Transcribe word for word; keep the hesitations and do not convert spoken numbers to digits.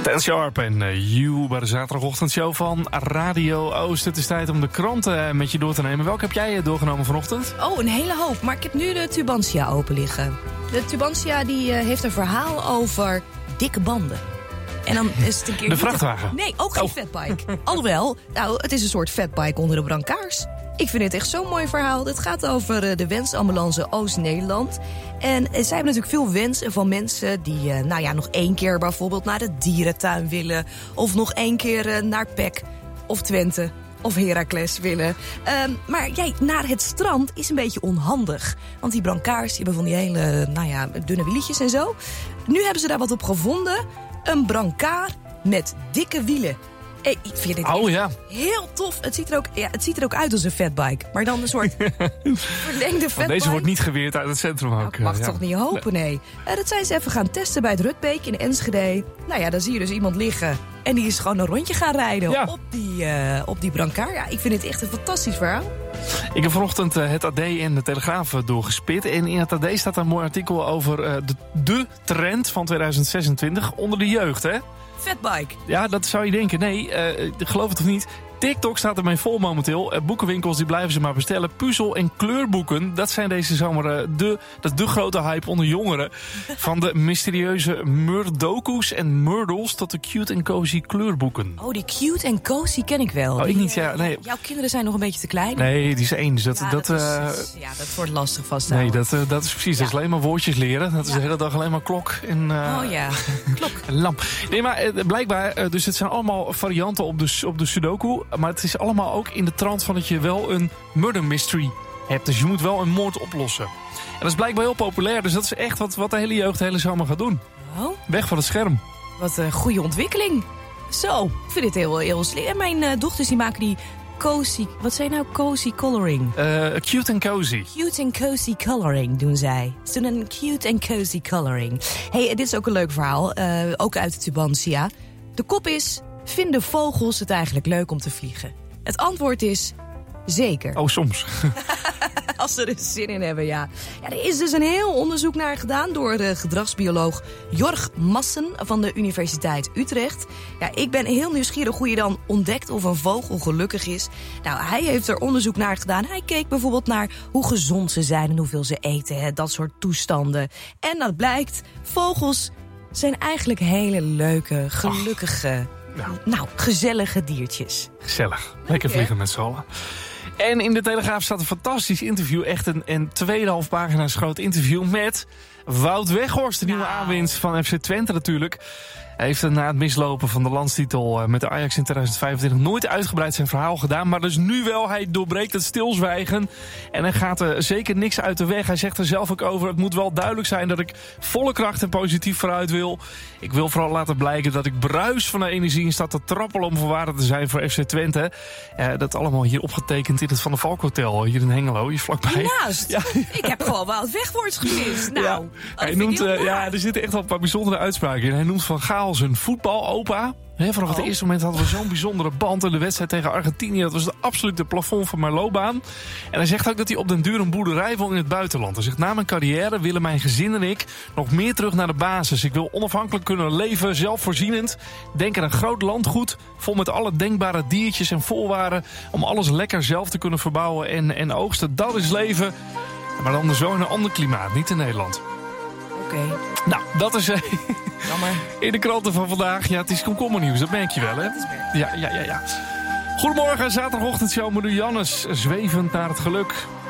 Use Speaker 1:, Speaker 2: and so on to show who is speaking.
Speaker 1: Dan Sharp en uh, You bij de zaterdagochtendshow van Radio Oost. Het is tijd om de kranten met je door te nemen. Welke heb jij doorgenomen vanochtend?
Speaker 2: Oh, een hele hoop. Maar ik heb nu de Tubantia open liggen. De Tubantia die, uh, heeft een verhaal over dikke banden. En dan is het een keer...
Speaker 1: De vrachtwagen?
Speaker 2: Een... Nee, ook geen
Speaker 1: oh.
Speaker 2: fatbike. Alhoewel, nou, het is een soort fatbike onder de brancards. Ik vind het echt zo'n mooi verhaal. Het gaat over de Wensambulance Oost-Nederland. En zij hebben natuurlijk veel wensen van mensen die nou ja, nog één keer bijvoorbeeld naar de dierentuin willen. Of nog één keer naar P E C of Twente of Heracles willen. Um, maar jij, naar het strand is een beetje onhandig. Want die brancards die hebben van die hele nou ja, dunne wieletjes en zo. Nu hebben ze daar wat op gevonden. Een brancard met dikke wielen. Hey, ik vind het
Speaker 1: oh, ja.
Speaker 2: heel tof. Het ziet, er ook, ja, het ziet er ook uit als een fatbike. Maar dan een soort verlengde fatbike.
Speaker 1: Deze wordt niet geweerd uit het centrum ook.
Speaker 2: Dat mag
Speaker 1: ja.
Speaker 2: toch niet hopen, nee. Uh, dat zijn ze even gaan testen bij het Rutbeek in Enschede. Nou ja, dan zie je dus iemand liggen. En die is gewoon een rondje gaan rijden ja. op, die, uh, op die brancard. Ja, ik vind het echt een fantastisch verhaal.
Speaker 1: Ik heb vanochtend uh, het A D en de Telegraaf doorgespit. En in het A D staat een mooi artikel over uh, de, de trend van tweeduizend zesentwintig onder de jeugd, hè?
Speaker 2: Fatbike. Ja,
Speaker 1: dat zou je denken. Nee, uh, geloof het of niet. TikTok staat ermee vol momenteel. Uh, boekenwinkels die blijven ze maar bestellen. Puzzel- en kleurboeken, dat zijn deze zomer uh, de, dat is de grote hype onder jongeren. Van de mysterieuze Murdokus en Murdles tot de cute en cozy kleurboeken.
Speaker 2: Oh, die cute en cozy ken ik wel.
Speaker 1: Oh,
Speaker 2: die,
Speaker 1: ik niet, ja. Nee.
Speaker 2: Jouw kinderen zijn nog een beetje te klein.
Speaker 1: Nee, die is één. Dus dat,
Speaker 2: ja,
Speaker 1: dat,
Speaker 2: dat,
Speaker 1: uh,
Speaker 2: is, ja, dat wordt lastig vast.
Speaker 1: Nee, dat, uh, dat is precies.
Speaker 2: Ja.
Speaker 1: Dat is alleen maar woordjes leren. Dat is ja. de hele dag alleen maar klok en uh,
Speaker 2: oh ja, klok.
Speaker 1: lamp. Nee, maar uh, blijkbaar, uh, dus het zijn allemaal varianten op de, op de Sudoku. Maar het is allemaal ook in de trant van dat je wel een murder mystery hebt. Dus je moet wel een moord oplossen. En dat is blijkbaar heel populair. Dus dat is echt wat, wat de hele jeugd de hele zomer gaat doen.
Speaker 2: Oh.
Speaker 1: Weg van het scherm.
Speaker 2: Wat een goede ontwikkeling. Zo, ik vind het heel, heel slim. En mijn uh, dochters die maken die cozy... Wat zei nou? Cozy coloring.
Speaker 1: Uh, cute and cozy.
Speaker 2: Cute and cozy coloring doen zij. Ze doen een cute and cozy coloring. Hey, dit is ook een leuk verhaal. Uh, ook uit de Tubantia. De kop is... Vinden vogels het eigenlijk leuk om te vliegen? Het antwoord is zeker.
Speaker 1: Oh, soms.
Speaker 2: Als ze er zin in hebben, ja. ja. Er is dus een heel onderzoek naar gedaan door de gedragsbioloog Jorg Massen van de Universiteit Utrecht. Ja, ik ben heel nieuwsgierig hoe je dan ontdekt of een vogel gelukkig is. Nou, hij heeft er onderzoek naar gedaan. Hij keek bijvoorbeeld naar hoe gezond ze zijn en hoeveel ze eten, hè, dat soort toestanden. En dat blijkt, vogels zijn eigenlijk hele leuke, gelukkige... Ach. Nou. nou, gezellige diertjes.
Speaker 1: Gezellig. Lekker vliegen met z'n allen. En in de Telegraaf staat een fantastisch interview. Echt een, een tweeënhalf pagina's groot interview met Wout Weghorst. De nieuwe nou. aanwinst van F C Twente natuurlijk. Hij heeft na het mislopen van de landstitel met de Ajax in tweeduizend vijfentwintig nooit uitgebreid zijn verhaal gedaan. Maar dus nu wel, hij doorbreekt het stilzwijgen. En hij gaat er zeker niks uit de weg. Hij zegt er zelf ook over, het moet wel duidelijk zijn dat ik volle kracht en positief vooruit wil. Ik wil vooral laten blijken dat ik bruis van de energie in sta te trappelen om voorwaarde te zijn voor F C Twente. Uh, dat allemaal hier opgetekend in het Van der Valk Hotel hier in Hengelo. Hier vlakbij.
Speaker 2: Hiernaast? Ja. Ik heb gewoon Wout Weghorst gemist. Nou,
Speaker 1: ja. Hij noemt, uh, ja, er zitten echt wel een paar bijzondere uitspraken in. Hij noemt Van Gaal zijn voetbalopa. He, vanaf oh. het eerste moment hadden we zo'n bijzondere band in de wedstrijd tegen Argentinië. Dat was het absolute plafond van mijn loopbaan. En hij zegt ook dat hij op den duur een boerderij wil in het buitenland. Hij zegt, na mijn carrière willen mijn gezin en ik nog meer terug naar de basis. Ik wil onafhankelijk kunnen leven, zelfvoorzienend. Denk aan een groot landgoed, vol met alle denkbare diertjes en voorwaarden. Om alles lekker zelf te kunnen verbouwen en, en oogsten. Dat is leven. Maar dan dus wel in een ander klimaat, niet in Nederland.
Speaker 2: Oké. Okay.
Speaker 1: Nou, dat is...
Speaker 2: Jammer.
Speaker 1: In de kranten van vandaag. Ja, het is komkommernieuws, dat merk je wel, hè? Ja, ja, ja, ja. Goedemorgen, zaterdagochtendshow met Jannes. Zwevend naar het geluk.